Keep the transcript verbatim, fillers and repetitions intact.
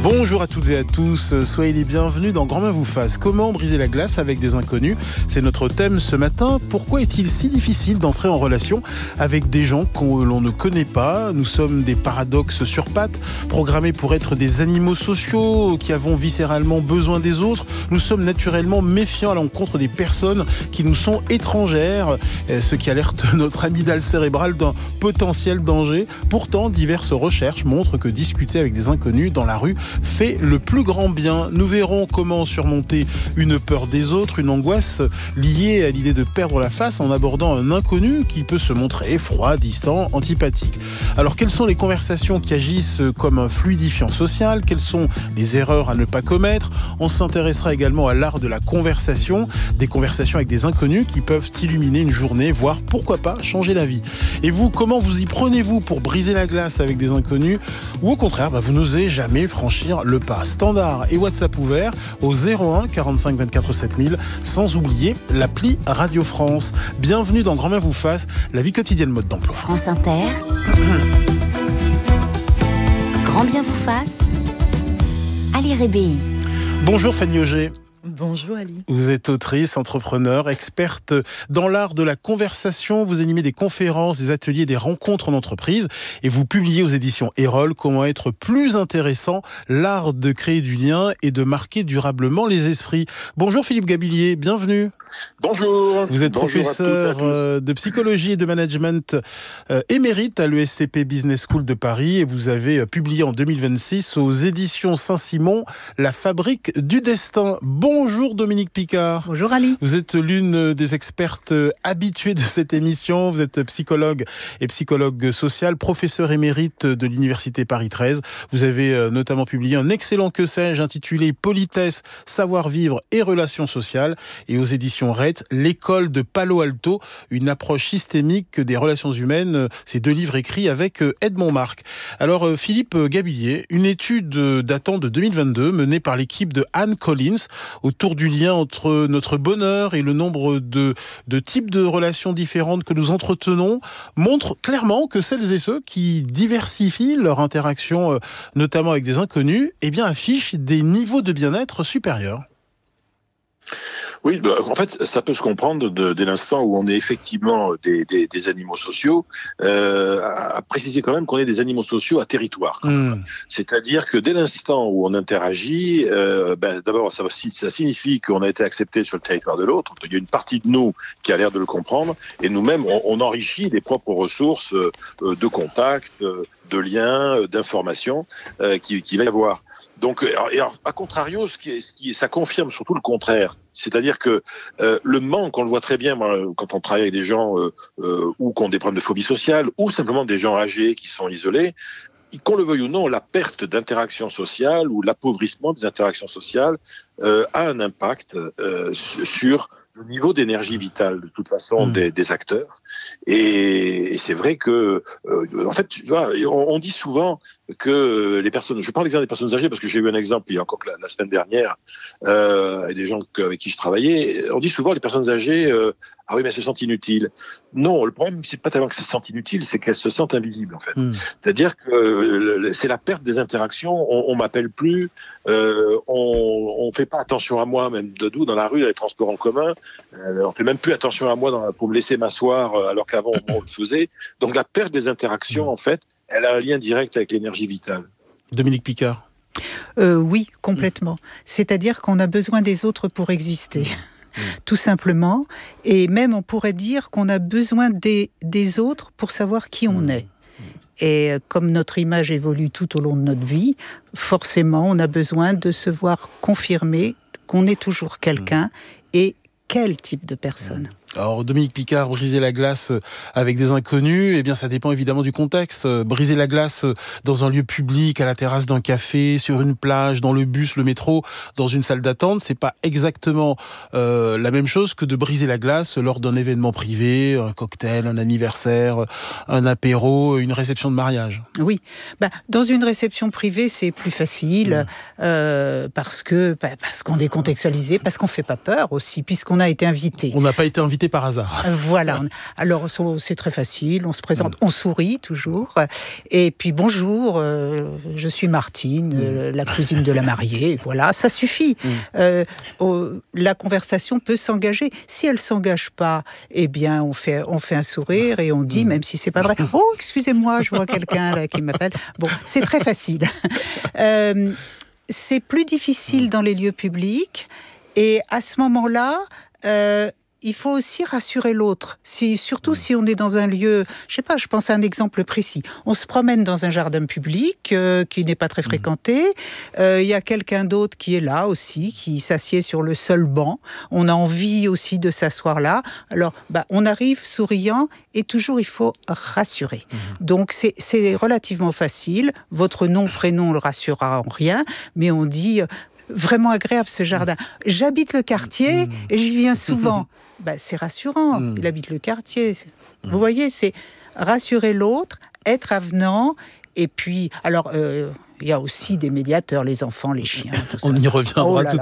Bonjour à toutes et à tous, soyez les bienvenus dans Grand Bien vous fasse. Comment briser la glace avec des inconnus ? C'est notre thème ce matin. Pourquoi est-il si difficile d'entrer en relation avec des gens que l'on ne connaît pas ? Nous sommes des paradoxes sur pattes, programmés pour être des animaux sociaux qui avons viscéralement besoin des autres. Nous sommes naturellement méfiants à l'encontre des personnes qui nous sont étrangères, ce qui alerte notre amygdale cérébrale d'un potentiel danger. Pourtant, diverses recherches montrent que discuter avec des inconnus dans la rue fait le plus grand bien. Nous verrons comment surmonter une peur des autres, une angoisse liée à l'idée de perdre la face en abordant un inconnu qui peut se montrer froid, distant, antipathique. Alors, quelles sont les conversations qui agissent comme un fluidifiant social ? Quelles sont les erreurs à ne pas commettre ? On s'intéressera également à l'art de la conversation, des conversations avec des inconnus qui peuvent illuminer une journée, voire pourquoi pas changer la vie. Et vous, comment vous y prenez-vous pour briser la glace avec des inconnus ? Ou au contraire, bah, vous n'osez jamais franchir le pas. Standard et WhatsApp ouvert au zéro un quarante-cinq vingt-quatre sept mille, sans oublier l'appli Radio France. Bienvenue dans Grand Bien vous fasse, la vie quotidienne mode d'emploi. France Inter. Grand Bien vous fasse, Ali Rébéi. Bonjour Fanny Auger. Bonjour Ali. Vous êtes autrice, entrepreneur, experte dans l'art de la conversation. Vous animez des conférences, des ateliers, des rencontres en entreprise et vous publiez aux éditions Erol Comment être plus intéressant, l'art de créer du lien et de marquer durablement les esprits. Bonjour Philippe Gabillier, bienvenue. Bonjour. Vous êtes Bonjour professeur de psychologie et de management euh, émérite à l'E S C P Business School de Paris et vous avez publié en deux mille vingt-six aux éditions Saint-Simon La fabrique du destin. Bonjour Dominique Picard. Bonjour Ali. Vous êtes l'une des expertes habituées de cette émission. Vous êtes psychologue et psychologue social, professeur émérite de l'Université Paris treize. Vous avez notamment publié un excellent que sais-je intitulé Politesse, savoir-vivre et relations sociales et aux éditions R E T, l'école de Palo Alto, une approche systémique des relations humaines. Ces deux livres écrits avec Edmond Marc. Alors Philippe Gabillier, une étude datant de deux mille vingt-deux menée par l'équipe de Anne Collins autour du lien entre notre bonheur et le nombre de, de types de relations différentes que nous entretenons, montre clairement que celles et ceux qui diversifient leur interaction, notamment avec des inconnus, eh bien, affichent des niveaux de bien-être supérieurs. Oui, bah, en fait, ça peut se comprendre de, dès l'instant où on est effectivement des, des, des animaux sociaux, euh, à, à préciser quand même qu'on est des animaux sociaux à territoire. Mmh. C'est-à-dire que dès l'instant où on interagit, euh, ben, d'abord, ça, ça signifie qu'on a été accepté sur le territoire de l'autre. Il y a une partie de nous qui a l'air de le comprendre, et nous-mêmes, on, on enrichit les propres ressources euh, de contact, euh, de liens, euh, d'informations euh, qu'il qui va y avoir. Donc, et alors, à contrario, ce qui, ce qui, ça confirme surtout le contraire. C'est-à-dire que euh, le manque, on le voit très bien moi, quand on travaille avec des gens euh, euh, ou qui ont des problèmes de phobie sociale, ou simplement des gens âgés qui sont isolés, qu'on le veuille ou non, la perte d'interaction sociale ou l'appauvrissement des interactions sociales euh, a un impact euh, sur le niveau d'énergie vitale de toute façon mmh. des, des acteurs. Et, et c'est vrai que, euh, en fait, tu vois, on, on dit souvent que les personnes, je prends l'exemple des personnes âgées parce que j'ai eu un exemple il y a encore la, la semaine dernière, euh, et des gens que, avec qui je travaillais, on dit souvent les personnes âgées, euh, ah oui, mais elles se sentent inutiles. Non, le problème, c'est pas tellement qu'elles se sentent inutiles, c'est qu'elles se sentent invisibles, en fait. Mmh. C'est-à-dire que euh, c'est la perte des interactions, on, on m'appelle plus, euh, on, on fait pas attention à moi, même de doux, dans la rue, dans les transports en commun, euh, on fait même plus attention à moi dans, pour me laisser m'asseoir, alors qu'avant, on, on le faisait. Donc la perte des interactions, mmh. en fait, elle a un lien direct avec l'énergie vitale. Dominique Picard. Euh, oui, complètement. Mmh. C'est-à-dire qu'on a besoin des autres pour exister. Mmh. Tout simplement. Et même, on pourrait dire qu'on a besoin des, des autres pour savoir qui on mmh. est. Et comme notre image évolue tout au long de notre vie, forcément, on a besoin de se voir confirmer qu'on est toujours quelqu'un mmh. et quel type de personne. Alors Dominique Picard, briser la glace avec des inconnus, eh bien ça dépend évidemment du contexte. Briser la glace dans un lieu public, à la terrasse d'un café, sur une plage, dans le bus, le métro, dans une salle d'attente, c'est pas exactement euh, la même chose que de briser la glace lors d'un événement privé, un cocktail, un anniversaire, un apéro, une réception de mariage. Oui, bah, dans une réception privée, c'est plus facile mmh. euh, parce que bah, parce qu'on est contextualisé, parce qu'on fait pas peur aussi, puisqu'on a été invité. On n'a pas été invité par hasard. Voilà. Alors, c'est très facile. On se présente, on sourit toujours. Et puis, bonjour, euh, je je suis Martine, mmh. euh, la cousine de la mariée, voilà, ça suffit. Mmh. Euh, oh, la conversation peut s'engager. Si elle s'engage pas, eh bien, on fait, on fait un sourire et on dit, mmh. même si c'est pas vrai, oh, excusez-moi, je vois quelqu'un là qui m'appelle. Bon, c'est très facile. euh, c'est plus difficile dans les lieux publics et à ce moment-là, euh, il faut aussi rassurer l'autre. Si, surtout si on est dans un lieu, je sais pas, je pense à un exemple précis. On se promène dans un jardin public euh, qui n'est pas très fréquenté. Il euh, y a quelqu'un d'autre qui est là aussi, qui s'assied sur le seul banc. On a envie aussi de s'asseoir là. Alors, bah, on arrive souriant et toujours il faut rassurer. Mmh. Donc, c'est, c'est relativement facile. Votre nom, prénom le rassurera en rien, mais on dit... Vraiment agréable ce jardin. J'habite le quartier et j'y viens souvent. Ben, c'est rassurant, il habite le quartier. Vous voyez, c'est rassurer l'autre, être avenant. Et puis, alors, euh, il y a aussi des médiateurs, les enfants, les chiens, tout ça. On y reviendra oh là tout